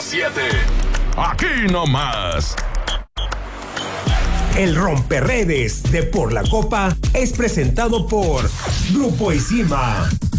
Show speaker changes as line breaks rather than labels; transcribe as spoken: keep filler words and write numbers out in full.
siete. Aquí nomás.
El romperredes de Por la Copa es presentado por Grupo Isima.